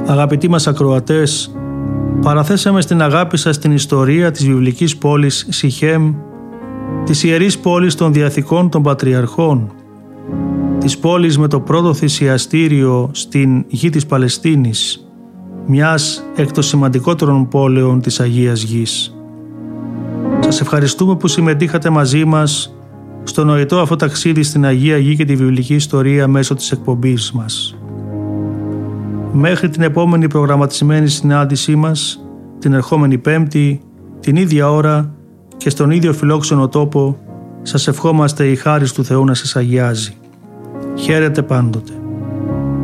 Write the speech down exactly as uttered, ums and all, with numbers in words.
Αγαπητοί μας ακροατές, παραθέσαμε στην αγάπη σας την ιστορία της βιβλικής πόλης Σιχέμ, της ιερής πόλης των διαθηκών των Πατριαρχών, της πόλης με το πρώτο θυσιαστήριο στην γη της Παλαιστίνης, μιας εκ των σημαντικότερων πόλεων της Αγίας Γης. Σας ευχαριστούμε που συμμετείχατε μαζί μας στο νοητό αυτό ταξίδι στην Αγία Γη και τη βιβλική ιστορία μέσω της εκπομπής μας. Μέχρι την επόμενη προγραμματισμένη συνάντησή μας, την ερχόμενη Πέμπτη, την ίδια ώρα και στον ίδιο φιλόξενο τόπο, σας ευχόμαστε η χάρις του Θεού να σας αγιάζει. Χαίρετε πάντοτε.